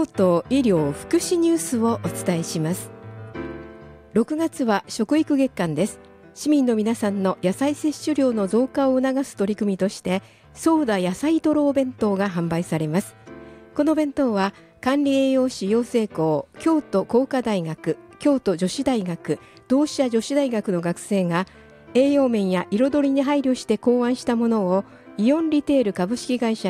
京都医療福祉ニュースをお伝えします。6月は食育月間です。市民の皆さんの野菜摂取量の増加を促す取り組みとして、ソーダ野菜トロー弁当が販売されます。この弁当は管理栄養士養成校、京都工科大学、京都女子大学、同志社女子大学の学生が栄養面や彩りに配慮して考案したものをイオンリテール株式会社